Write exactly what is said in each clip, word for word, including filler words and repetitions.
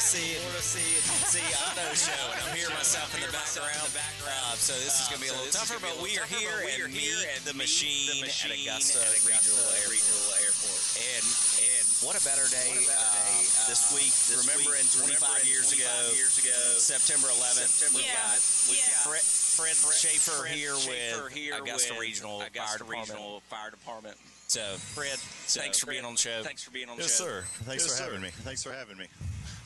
see it. Want to see it. See Otto show, and I'm here myself in the background. Uh, so this is going to be a little tougher, but we are here and meet the machine at Augusta Regional Airport. And and what a better day uh, this week. Remember, in twenty-five years ago, September eleventh, we got we got Fred Schaefer here with Augusta Regional Fire Department. So, Fred, so, thanks for Fred, being on the show. Thanks for being on the yes, show. Sir. Thanks yes, for sir. having me. Thanks for having me.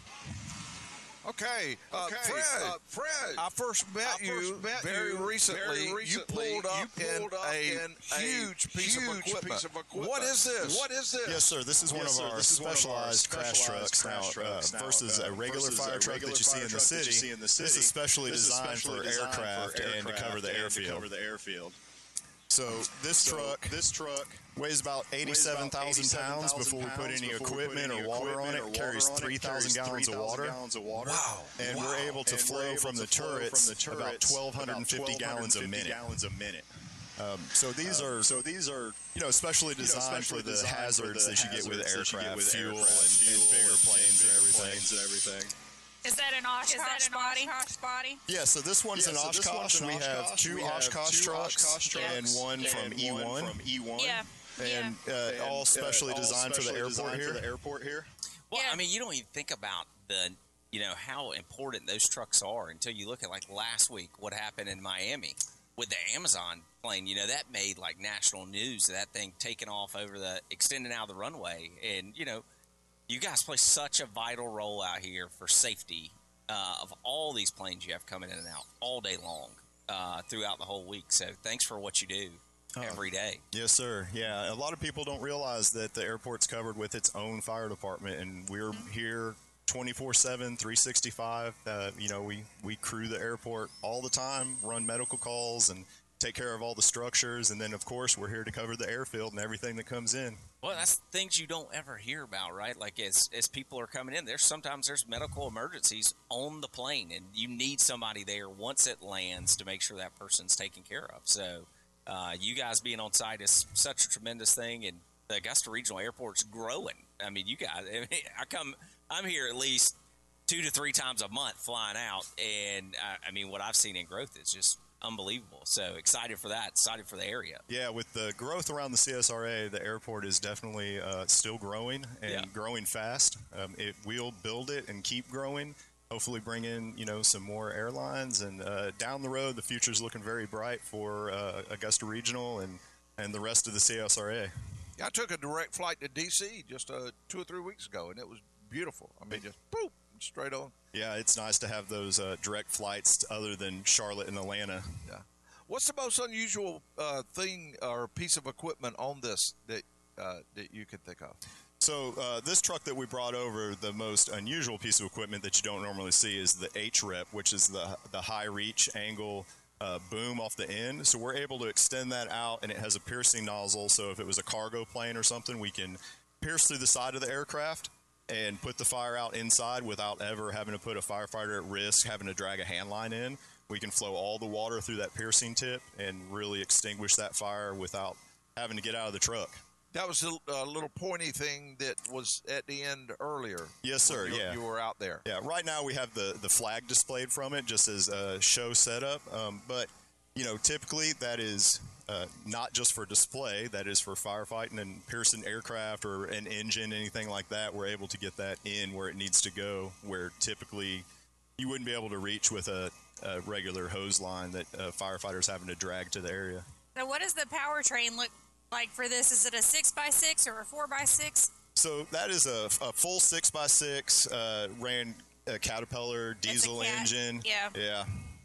Okay, uh, okay. Fred, uh, Fred, I first met I you first met very, you recently. very recently. You pulled up, you pulled in, up a in a huge, piece, huge of equipment. piece of equipment. What is this? What is this? Yes, sir. This is one yes, of sir. our this specialized is one of our crash specialized trucks, crash now, trucks uh, now, versus uh, a regular versus fire a truck regular that you see in the city. See in the city. This is specially this designed is specially for designed aircraft for and to cover the airfield. Cover the airfield. So this so truck, this truck weighs about eighty-seven thousand pounds before we put any equipment or water on it. It carries three thousand gallons of water. Wow! And wow. we're able to and flow from the turrets about twelve fifty gallons a minute. Gallons a minute. Um, so these um, are so these are you know specially designed you know, specially for the hazards for the that you get with aircraft, with fuel, aircraft, and, fuel and bigger and planes and everything. Planes and everything. Is that an Oshkosh body? body? Yeah, so this one's yeah, an so Oshkosh. One's we have two we Oshkosh have two trucks, Oshkosh trucks and one yeah. from and E one. One from E one. Yeah. And, uh, and all specially uh, all designed specially for the airport here. For the airport here. Well, yeah. I mean, you don't even think about the, you know, how important those trucks are until you look at, like, last week, what happened in Miami with the Amazon plane. You know, that made, like, national news, that thing taking off over the, extending out of the runway. And, you know, you guys play such a vital role out here for safety uh, of all these planes you have coming in and out all day long uh, throughout the whole week. So thanks for what you do. Oh, every day. Yes, sir. Yeah, a lot of people don't realize that the airport's covered with its own fire department, and we're here twenty-four seven, three sixty-five. Uh, you know, we, we crew the airport all the time, run medical calls, and take care of all the structures. And then, of course, we're here to cover the airfield and everything that comes in. Well, that's things you don't ever hear about, right? Like as as people are coming in, there's sometimes there's medical emergencies on the plane, and you need somebody there once it lands to make sure that person's taken care of. So. Uh, you guys being on site is such a tremendous thing, and the Augusta Regional Airport's growing. I mean, you guys, I, mean, I come, I'm here at least two to three times a month flying out, and I, I mean, what I've seen in growth is just unbelievable. So excited for that, excited for the area. Yeah, with the growth around the C S R A, the airport is definitely uh, still growing and yeah. growing fast. Um, it will build it and keep growing. Hopefully bring in, you know, some more airlines, and uh, down the road, the future is looking very bright for uh, Augusta Regional and, and the rest of the C S R A. Yeah, I took a direct flight to D C just uh, two or three weeks ago, and it was beautiful. I mean, just boop, straight on. Yeah, it's nice to have those uh, direct flights other than Charlotte and Atlanta. Yeah. What's the most unusual uh, thing or piece of equipment on this that uh, that you could think of? So uh, this truck that we brought over, the most unusual piece of equipment that you don't normally see is the H-Rep, which is the the high reach angle uh, boom off the end. So we're able to extend that out, and it has a piercing nozzle. So if it was a cargo plane or something, we can pierce through the side of the aircraft and put the fire out inside without ever having to put a firefighter at risk, having to drag a hand line in. We can flow all the water through that piercing tip and really extinguish that fire without having to get out of the truck. That was a uh, little pointy thing that was at the end earlier. Yes, sir. You, yeah, you were out there. Yeah. Right now we have the the flag displayed from it just as a show setup. Um, but you know, typically that is uh, not just for display. That is for firefighting and piercing aircraft or an engine, anything like that. We're able to get that in where it needs to go, where typically you wouldn't be able to reach with a, a regular hose line that uh, firefighters having to drag to the area. So, what does the powertrain look like for this? Is it a six by six or a four by six? So that is a, a full six by six uh, ran a Caterpillar diesel a cat. engine. Yeah. Yeah.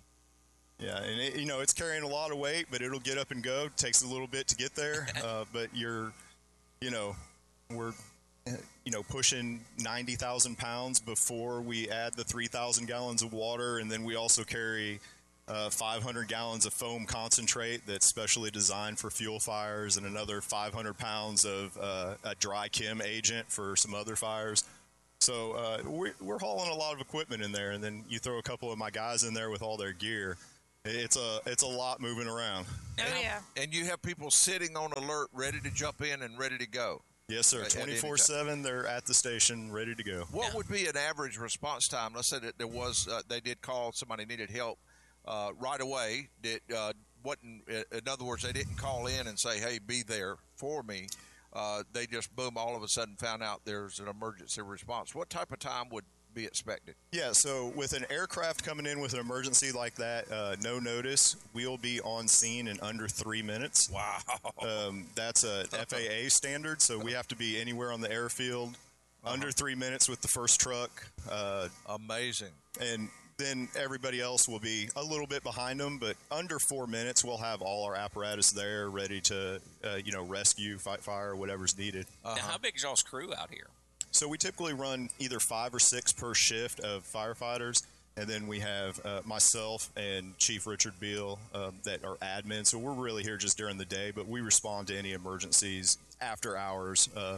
Yeah, and it, you know it's carrying a lot of weight, but it'll get up and go. It takes a little bit to get there, uh, but you're, you know, we're, you know, pushing ninety thousand pounds before we add the three thousand gallons of water, and then we also carry Uh, five hundred gallons of foam concentrate that's specially designed for fuel fires, and another five hundred pounds of uh, a dry chem agent for some other fires. So uh, we're, we're hauling a lot of equipment in there, and then you throw a couple of my guys in there with all their gear. It's a it's a lot moving around. Oh, and, yeah. And you have people sitting on alert, ready to jump in and ready to go. Yes, sir. At- at any time. twenty-four seven, they're at the station, ready to go. What Yeah. would be an average response time? Let's say that there was uh, they did call, somebody needed help uh, right away. Did uh, wasn't in other words, they didn't call in and say, "Hey, be there for me." Uh, they just boom, all of a sudden found out there's an emergency response. What type of time would be expected? Yeah, so with an aircraft coming in with an emergency like that, uh, no notice, we'll be on scene in under three minutes. Wow. Um, that's a F A A standard, so we have to be anywhere on the airfield Uh-huh. under three minutes with the first truck. Uh, Amazing. and then everybody else will be a little bit behind them, but under four minutes, we'll have all our apparatus there ready to, uh, you know, rescue, fight fire, whatever's needed. Now, how big is y'all's crew out here? So we typically run either five or six per shift of firefighters, and then we have uh, myself and Chief Richard Beal uh, that are admin. So we're really here just during the day, but we respond to any emergencies after hours uh,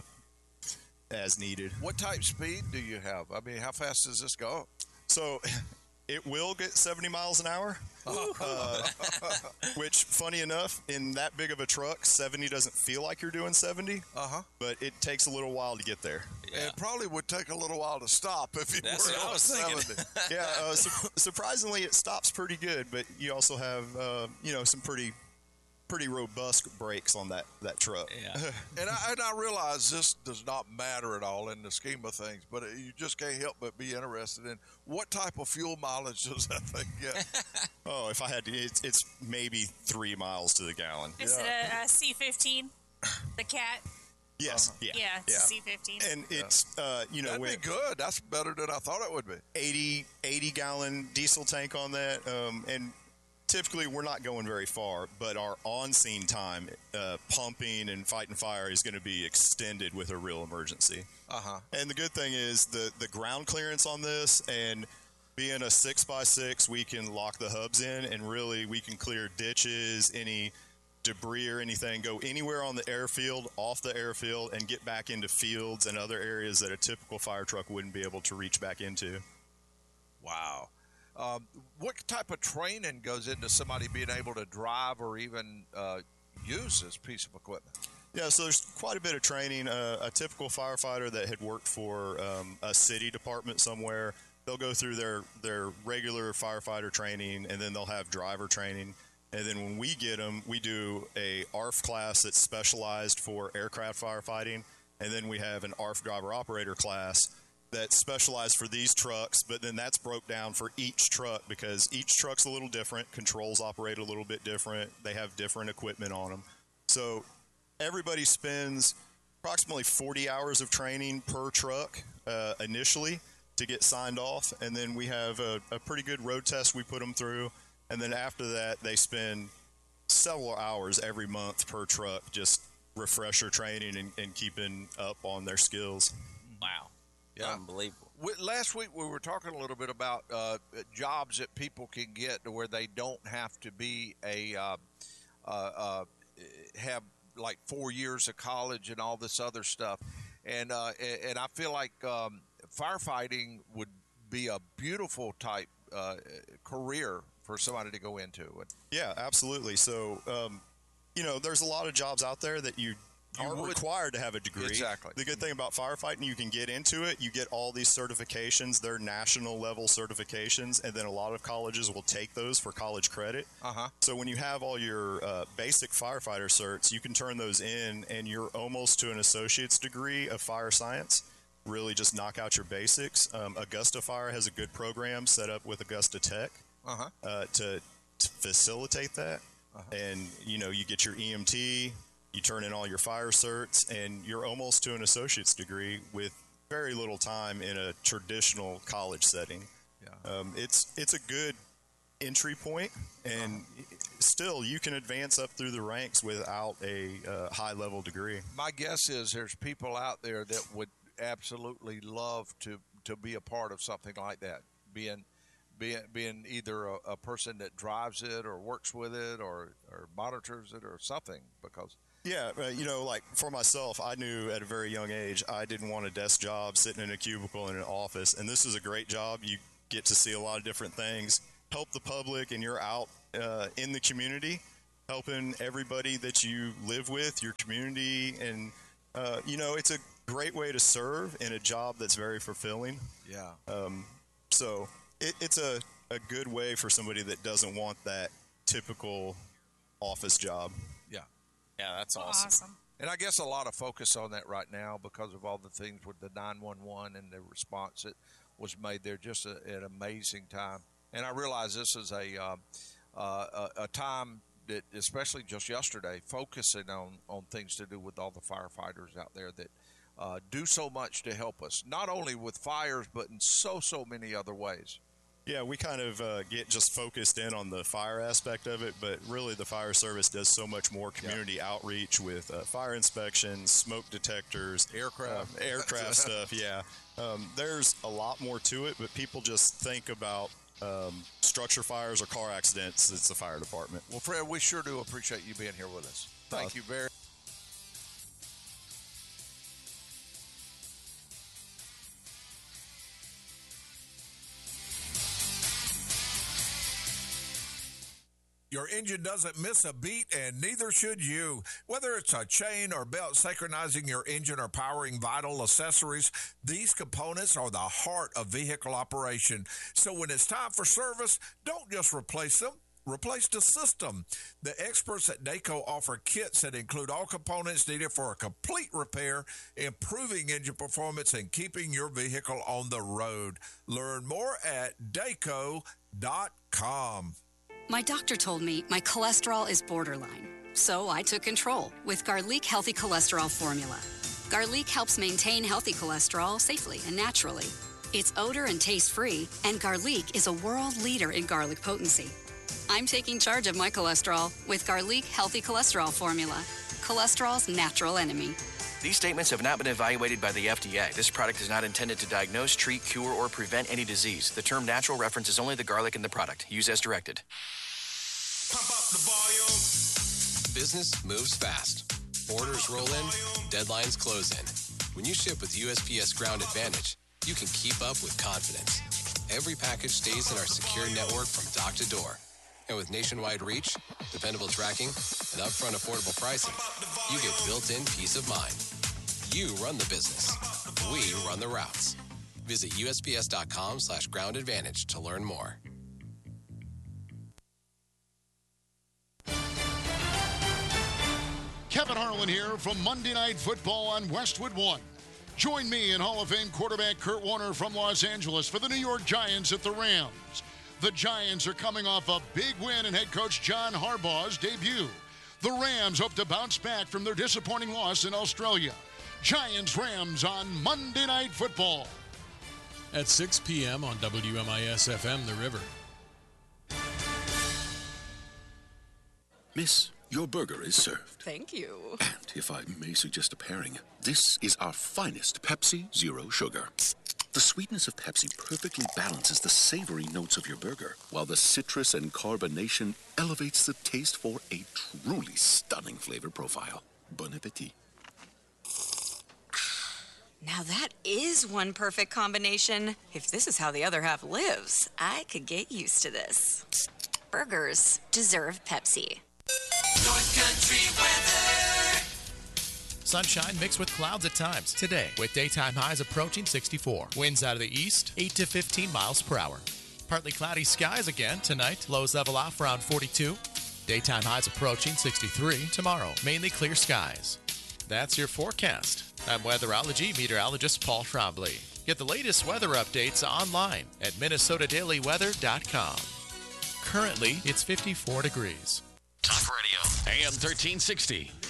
as needed. What type speed do you have? I mean, how fast does this go? So it will get seventy miles an hour, uh, which, funny enough, in that big of a truck, seventy doesn't feel like you're doing seventy, Uh huh. but it takes a little while to get there. Yeah. It probably would take a little while to stop if you That's were what I on was thinking. seventy. Yeah, uh, su- surprisingly, it stops pretty good, but you also have, uh, you know, some pretty pretty robust brakes on that, that truck. Yeah. And I, and I realize this does not matter at all in the scheme of things, but you just can't help but be interested in what type of fuel mileage does that thing get? Oh, if I had to, it's, it's maybe three miles to the gallon. Is it a, a C fifteen? The cat? Yes, yeah, Yeah, it's yeah. a C fifteen. And it's, uh, you know, That'd with be good. That's better than I thought it would be. eighty, eighty gallon diesel tank on that, um, and typically we're not going very far, but our on-scene time, uh, pumping and fighting fire is going to be extended with a real emergency. Uh huh. And the good thing is the, the ground clearance on this, and being a six by six, we can lock the hubs in, and really we can clear ditches, any debris or anything, go anywhere on the airfield, off the airfield, and get back into fields and other areas that a typical fire truck wouldn't be able to reach back into. Wow. Um, what type of training goes into somebody being able to drive or even uh, use this piece of equipment? Yeah, so there's quite a bit of training. Uh, a typical firefighter that had worked for um, a city department somewhere, they'll go through their, their regular firefighter training, and then they'll have driver training. And then when we get them, we do a A R F class that's specialized for aircraft firefighting, and then we have an A R F driver operator class that's specialized for these trucks, but then that's broke down for each truck because each truck's a little different. Controls operate a little bit different. They have different equipment on them. So everybody spends approximately forty hours of training per truck uh, initially to get signed off, and then we have a, a pretty good road test we put them through, and then after that they spend several hours every month per truck just refresher training and, and keeping up on their skills. Wow. Yeah. Unbelievable. We, last week we were talking a little bit about uh, jobs that people can get to where they don't have to be a uh, uh, uh, have like four years of college and all this other stuff, and uh, and I feel like um, firefighting would be a beautiful type uh, career for somebody to go into. Yeah, absolutely. So, um, you know, there's a lot of jobs out there that you You aren't would- required to have a degree. Exactly. The good thing about firefighting, you can get into it. You get all these certifications. They're national level certifications, and then a lot of colleges will take those for college credit. Uh huh. So when you have all your uh, basic firefighter certs, you can turn those in, and you're almost to an associate's degree of fire science. Really just knock out your basics. Um, Augusta Fire has a good program set up with Augusta Tech Uh-huh. uh, to, to facilitate that. And, you know, you get your E M T, you turn in all your fire certs, and you're almost to an associate's degree with very little time in a traditional college setting. Yeah. Um, it's it's a good entry point, and still you can advance up through the ranks without a uh, high level degree. My guess is there's people out there that would absolutely love to to be a part of something like that, being being being either a, a person that drives it or works with it or or monitors it or something, because Yeah, uh, you know, like for myself, I knew at a very young age I didn't want a desk job sitting in a cubicle in an office, and this is a great job. You get to see a lot of different things, help the public, and you're out uh, in the community helping everybody that you live with, your community, and Uh, you know, it's a great way to serve in a job that's very fulfilling. Yeah. Um, so it, it's a, a good way for somebody that doesn't want that typical office job. Yeah. Yeah, that's awesome. Awesome. And I guess a lot of focus on that right now because of all the things with the nine one one and the response that was made there. Just a, an amazing time. And I realize this is a uh, uh, a, a time that, especially just yesterday, focusing on, on things to do with all the firefighters out there that uh, do so much to help us, not only with fires, but in so, so many other ways. Yeah, we kind of uh, get just focused in on the fire aspect of it, but really the fire service does so much more community yeah. outreach with uh, fire inspections, smoke detectors, aircraft, uh, aircraft stuff. Yeah, um, there's a lot more to it, but people just think about um, structure fires or car accidents. It's the fire department. Well, Fred, we sure do appreciate you being here with us. Thank uh, you very much. Your engine doesn't miss a beat, and neither should you. Whether it's a chain or belt synchronizing your engine or powering vital accessories, these components are the heart of vehicle operation. So when it's time for service, don't just replace them. Replace the system. The experts at Dayco offer kits that include all components needed for a complete repair, improving engine performance and keeping your vehicle on the road. Learn more at Dayco dot com. My doctor told me my cholesterol is borderline, so I took control with Garlic Healthy Cholesterol Formula. Garlic helps maintain healthy cholesterol safely and naturally. It's odor and taste-free, and Garlic is a world leader in garlic potency. I'm taking charge of my cholesterol with Garlic Healthy Cholesterol Formula, cholesterol's natural enemy. These statements have not been evaluated by the F D A. This product is not intended to diagnose, treat, cure, or prevent any disease. The term natural references only the garlic in the product. Use as directed. Pump up the volume. Business moves fast. Orders roll in, deadlines close in. When you ship with U S P S Ground Advantage, you can keep up with confidence. Every package stays in our secure network from dock to door. And with nationwide reach, dependable tracking, and upfront affordable pricing, you get built-in peace of mind. You run the business. We run the routes. Visit USPS.com slash ground advantage to learn more. Kevin Harlan here from Monday Night Football on Westwood One. Join me and Hall of Fame quarterback Kurt Warner from Los Angeles for the New York Giants at the Rams. The Giants are coming off a big win in head coach John Harbaugh's debut. The Rams hope to bounce back from their disappointing loss in Australia. Giants-Rams on Monday Night Football. At six p.m. on W M I S F M, The River. Miss, your burger is served. Thank you. And if I may suggest a pairing, this is our finest Pepsi Zero Sugar. The sweetness of Pepsi perfectly balances the savory notes of your burger, while the citrus and carbonation elevates the taste for a truly stunning flavor profile. Bon appetit. Now that is one perfect combination. If this is how the other half lives, I could get used to this. Burgers deserve Pepsi. North Country weather. Sunshine mixed with clouds at times today, with daytime highs approaching sixty-four. Winds out of the east, eight to fifteen miles per hour. Partly cloudy skies again tonight. Lows level off around forty-two. Daytime highs approaching sixty-three. Tomorrow, mainly clear skies. That's your forecast. I'm weatherology meteorologist Paul Trombley. Get the latest weather updates online at Minnesota Daily Weather dot com. Currently, it's fifty-four degrees. Talk Radio, A M thirteen sixty.